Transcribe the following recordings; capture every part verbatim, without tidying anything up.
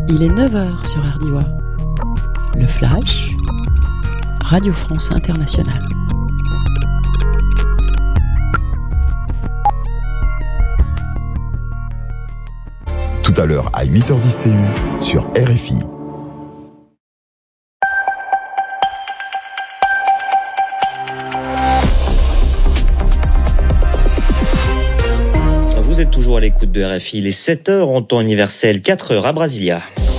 Il est neuf heures sur R D W A. Le Flash, Radio France Internationale. Tout à l'heure à huit heures dix T U sur R F I. Vous êtes toujours à l'écoute de R F I, les sept heures en temps universel, quatre heures à Brasilia.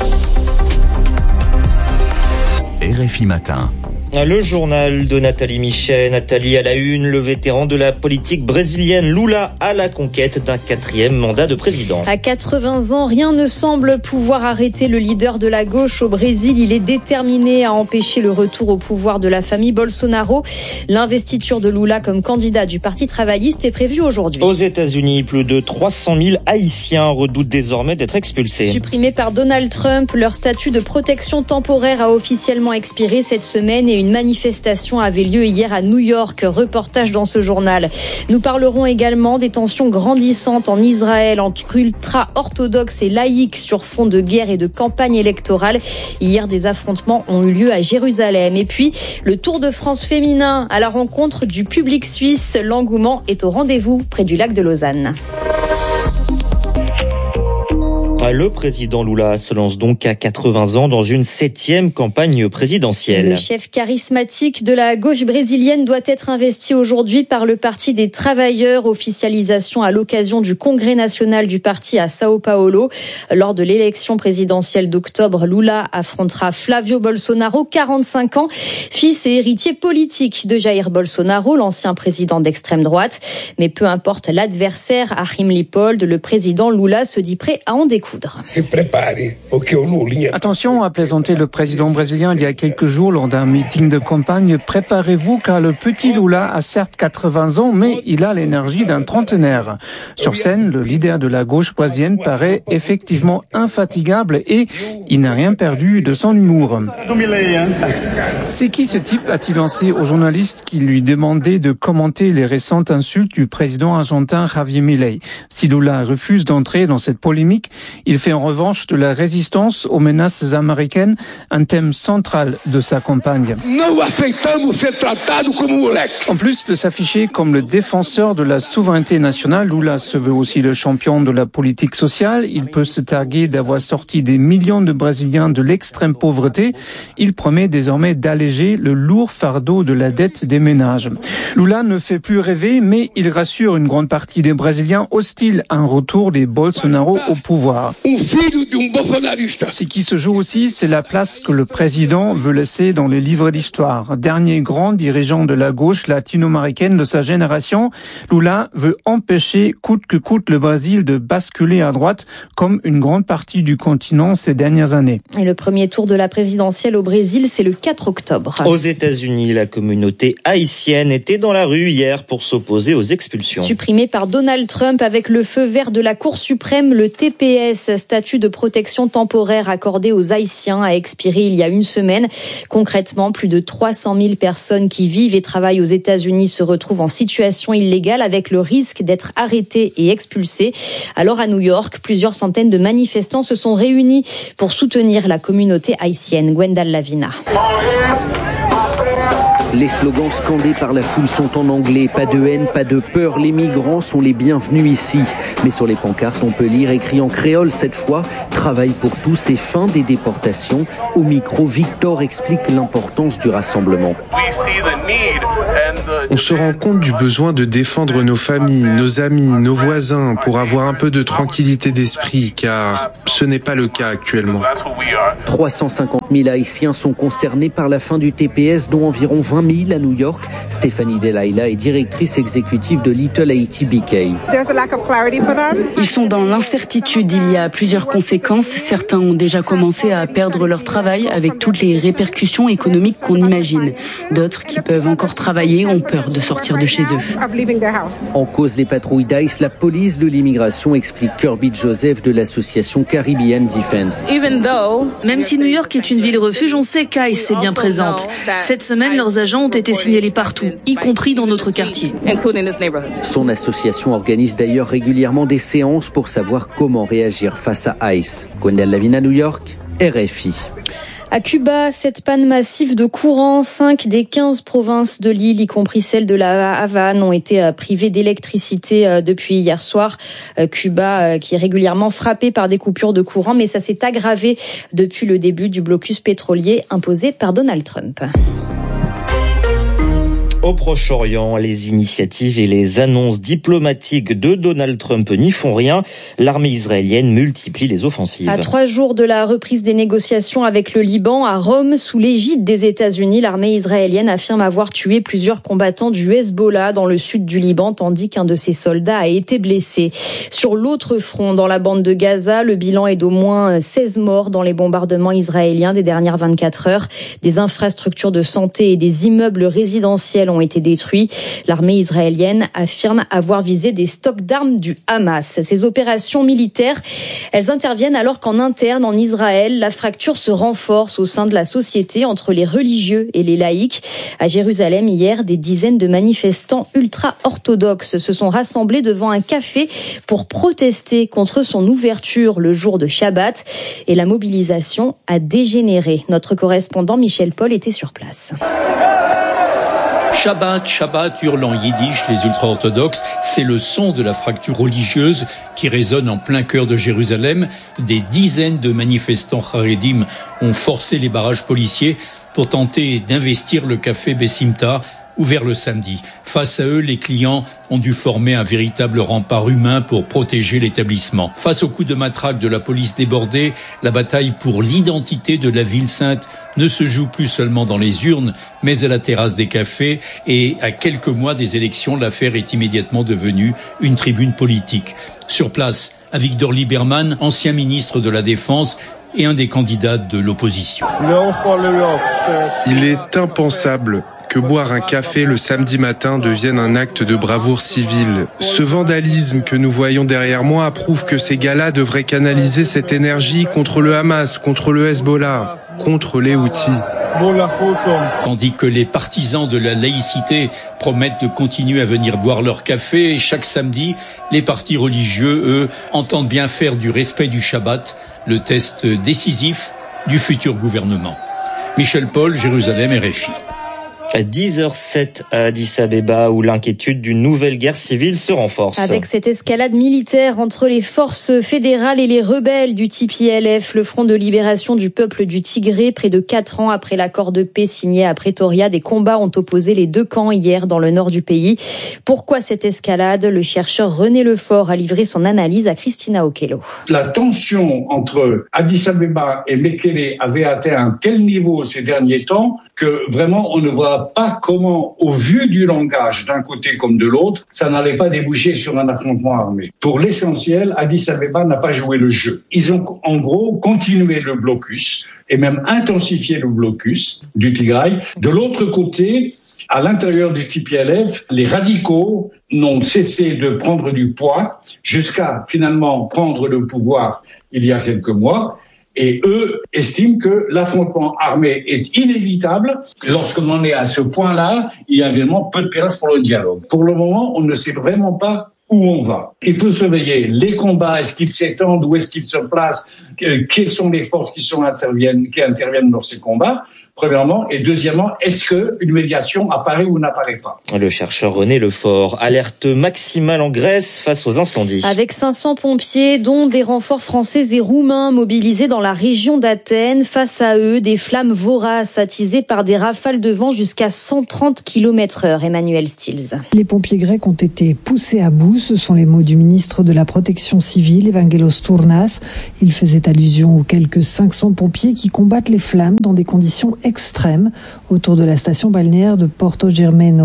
R F I Matin. Le journal de Nathalie Michet. Nathalie à la une, le vétéran de la politique brésilienne Lula à la conquête d'un quatrième mandat de président. À quatre-vingts ans, rien ne semble pouvoir arrêter le leader de la gauche au Brésil. Il est déterminé à empêcher le retour au pouvoir de la famille Bolsonaro. L'investiture de Lula comme candidat du Parti travailliste est prévue aujourd'hui. Aux États-Unis, plus de trois cent mille Haïtiens redoutent désormais d'être expulsés. Supprimés par Donald Trump, leur statut de protection temporaire a officiellement expiré cette semaine et une manifestation avait lieu hier à New York. Reportage dans ce journal. Nous parlerons également des tensions grandissantes en Israël entre ultra-orthodoxes et laïcs sur fond de guerre et de campagne électorale. Hier, des affrontements ont eu lieu à Jérusalem. Et puis, le Tour de France féminin à la rencontre du public suisse. L'engouement est au rendez-vous près du lac de Lausanne. Le président Lula se lance donc à quatre-vingts ans dans une septième campagne présidentielle. Le chef charismatique de la gauche brésilienne doit être investi aujourd'hui par le Parti des travailleurs. Officialisation à l'occasion du congrès national du parti à Sao Paulo. Lors de l'élection présidentielle d'octobre, Lula affrontera Flavio Bolsonaro, quarante-cinq ans, fils et héritier politique de Jair Bolsonaro, l'ancien président d'extrême droite. Mais peu importe l'adversaire, Achim Lippold, le président Lula se dit prêt à en découdre. Attention, a plaisanté le président brésilien il y a quelques jours lors d'un meeting de campagne. Préparez-vous car le petit Lula a certes quatre-vingts ans, mais il a l'énergie d'un trentenaire. Sur scène, le leader de la gauche brésilienne paraît effectivement infatigable et il n'a rien perdu de son humour. C'est qui ce type, a-t-il lancé aux journalistes qui lui demandaient de commenter les récentes insultes du président argentin Javier Milei. Si Lula refuse d'entrer dans cette polémique, il fait en revanche de la résistance aux menaces américaines un thème central de sa campagne. En plus de s'afficher comme le défenseur de la souveraineté nationale, Lula se veut aussi le champion de la politique sociale. Il peut se targuer d'avoir sorti des millions de Brésiliens de l'extrême pauvreté. Il promet désormais d'alléger le lourd fardeau de la dette des ménages. Lula ne fait plus rêver, mais il rassure une grande partie des Brésiliens hostiles à un retour des Bolsonaro au pouvoir. Ce qui se joue aussi, c'est la place que le président veut laisser dans les livres d'histoire. Dernier grand dirigeant de la gauche latino-américaine de sa génération, Lula veut empêcher coûte que coûte le Brésil de basculer à droite comme une grande partie du continent ces dernières années. Et le premier tour de la présidentielle au Brésil, c'est le quatre octobre. Aux États-Unis, la communauté haïtienne était dans la rue hier pour s'opposer aux expulsions. Supprimé par Donald Trump avec le feu vert de la Cour suprême, le T P S, statut de protection temporaire accordé aux Haïtiens, a expiré il y a une semaine. Concrètement, plus de trois cent mille personnes qui vivent et travaillent aux États-Unis se retrouvent en situation illégale avec le risque d'être arrêtées et expulsées. Alors à New York, plusieurs centaines de manifestants se sont réunis pour soutenir la communauté haïtienne. Gwendal Lavina. Les slogans scandés par la foule sont en anglais. Pas de haine, pas de peur. Les migrants sont les bienvenus ici. Mais sur les pancartes, on peut lire, écrit en créole cette fois, travail pour tous et fin des déportations. Au micro, Victor explique l'importance du rassemblement. On se rend compte du besoin de défendre nos familles, nos amis, nos voisins pour avoir un peu de tranquillité d'esprit, car ce n'est pas le cas actuellement. trois cent cinquante mille Haïtiens sont concernés par la fin du T P S, dont environ vingt mille à New York. Stéphanie Delaïla est directrice exécutive de Little Haiti B K. Ils sont dans l'incertitude. Il y a plusieurs conséquences. Certains ont déjà commencé à perdre leur travail avec toutes les répercussions économiques qu'on imagine. D'autres qui peuvent encore travailler Palestiniens ont peur de sortir de chez eux. En cause des patrouilles d'ICE, la police de l'immigration, explique Kirby Joseph de l'association Caribbean Defense. Même si New York est une ville refuge, on sait qu'ICE est bien présente. Cette semaine, leurs agents ont été signalés partout, y compris dans notre quartier. Son association organise d'ailleurs régulièrement des séances pour savoir comment réagir face à ICE. Gwendal Lavina, New York, R F I. À Cuba, cette panne massive de courant, cinq des quinze provinces de l'île, y compris celle de la Havane, ont été privées d'électricité depuis hier soir. Cuba qui est régulièrement frappé par des coupures de courant, mais ça s'est aggravé depuis le début du blocus pétrolier imposé par Donald Trump. Au Proche-Orient, les initiatives et les annonces diplomatiques de Donald Trump n'y font rien. L'armée israélienne multiplie les offensives. À trois jours de la reprise des négociations avec le Liban, à Rome, sous l'égide des États-Unis, l'armée israélienne affirme avoir tué plusieurs combattants du Hezbollah dans le sud du Liban, tandis qu'un de ses soldats a été blessé. Sur l'autre front, dans la bande de Gaza, le bilan est d'au moins seize morts dans les bombardements israéliens des dernières vingt-quatre heures. Des infrastructures de santé et des immeubles résidentiels ont ont été détruits. L'armée israélienne affirme avoir visé des stocks d'armes du Hamas. Ces opérations militaires, elles interviennent alors qu'en interne, en Israël, la fracture se renforce au sein de la société entre les religieux et les laïcs. À Jérusalem, hier, des dizaines de manifestants ultra-orthodoxes se sont rassemblés devant un café pour protester contre son ouverture le jour de Shabbat. Et la mobilisation a dégénéré. Notre correspondant Michel Paul était sur place. Shabbat, Shabbat, hurlent en yiddish les ultra-orthodoxes. C'est le son de la fracture religieuse qui résonne en plein cœur de Jérusalem. Des dizaines de manifestants haredim ont forcé les barrages policiers pour tenter d'investir le café Bessimta, ouvert le samedi. Face à eux, les clients ont dû former un véritable rempart humain pour protéger l'établissement. Face aux coups de matraque de la police débordée, la bataille pour l'identité de la ville sainte ne se joue plus seulement dans les urnes, mais à la terrasse des cafés. Et à quelques mois des élections, l'affaire est immédiatement devenue une tribune politique. Sur place, Avigdor Lieberman, ancien ministre de la Défense, et un des candidats de l'opposition. Il est impensable que boire un café le samedi matin devienne un acte de bravoure civile. Ce vandalisme que nous voyons derrière moi prouve que ces gars-là devraient canaliser cette énergie contre le Hamas, contre le Hezbollah, contre les Houthis. Tandis que les partisans de la laïcité promettent de continuer à venir boire leur café chaque samedi, les partis religieux, eux, entendent bien faire du respect du Shabbat le test décisif du futur gouvernement. Michel Paul, Jérusalem, R F I. À dix heures sept à Addis Abeba, où l'inquiétude d'une nouvelle guerre civile se renforce. Avec cette escalade militaire entre les forces fédérales et les rebelles du T P L F, le Front de libération du peuple du Tigré, près de quatre ans après l'accord de paix signé à Pretoria, des combats ont opposé les deux camps hier dans le nord du pays. Pourquoi cette escalade? Le chercheur René Lefort a livré son analyse à Christina Okello. La tension entre Addis Abeba et Mekele avait atteint un tel niveau ces derniers temps que vraiment on ne voit pas comment, au vu du langage d'un côté comme de l'autre, ça n'allait pas déboucher sur un affrontement armé. Pour l'essentiel, Addis Abeba n'a pas joué le jeu. Ils ont en gros continué le blocus et même intensifié le blocus du Tigray. De l'autre côté, à l'intérieur du T P L F, les radicaux n'ont cessé de prendre du poids jusqu'à finalement prendre le pouvoir il y a quelques mois. Et eux estiment que l'affrontement armé est inévitable. Lorsqu'on en est à ce point-là, il y a vraiment peu de place pour le dialogue. Pour le moment, on ne sait vraiment pas où on va. Il faut surveiller les combats. Est-ce qu'ils s'étendent? Où est-ce qu'ils se placent? Quelles sont les forces qui, sont interviennent, qui interviennent dans ces combats? Premièrement. Et deuxièmement, est-ce qu'une médiation apparaît ou n'apparaît pas? Le chercheur René Lefort, alerte maximale en Grèce face aux incendies. Avec cinq cents pompiers, dont des renforts français et roumains mobilisés dans la région d'Athènes. Face à eux, des flammes voraces attisées par des rafales de vent jusqu'à cent trente kilomètres heure. Emmanuel Stills. Les pompiers grecs ont été poussés à bout. Ce sont les mots du ministre de la Protection civile, Evangelos Tournas. Il faisait allusion aux quelques cinq cents pompiers qui combattent les flammes dans des conditions extrême autour de la station balnéaire de Porto Germano.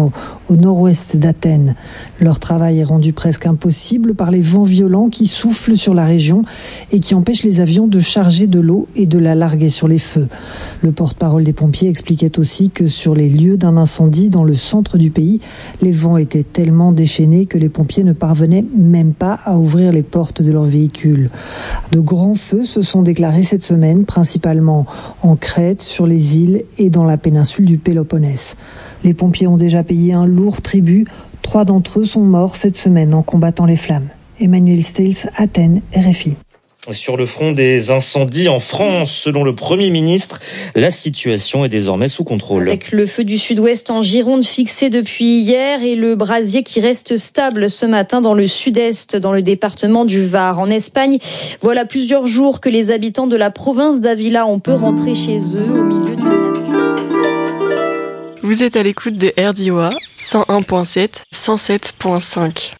au nord-ouest d'Athènes. Leur travail est rendu presque impossible par les vents violents qui soufflent sur la région et qui empêchent les avions de charger de l'eau et de la larguer sur les feux. Le porte-parole des pompiers expliquait aussi que sur les lieux d'un incendie dans le centre du pays, les vents étaient tellement déchaînés que les pompiers ne parvenaient même pas à ouvrir les portes de leurs véhicules. De grands feux se sont déclarés cette semaine, principalement en Crète, sur les îles et dans la péninsule du Péloponnèse. Les pompiers ont déjà payé un lourd tribut. Trois d'entre eux sont morts cette semaine en combattant les flammes. Emmanuel Stills, Athènes, R F I. Sur le front des incendies en France, selon le Premier ministre, la situation est désormais sous contrôle. Avec le feu du sud-ouest en Gironde fixé depuis hier et le brasier qui reste stable ce matin dans le sud-est, dans le département du Var. En Espagne, voilà plusieurs jours que les habitants de la province d'Avila ont pu rentrer chez eux au milieu d'une nature. Vous êtes à l'écoute de R D O A cent un virgule sept, cent sept virgule cinq.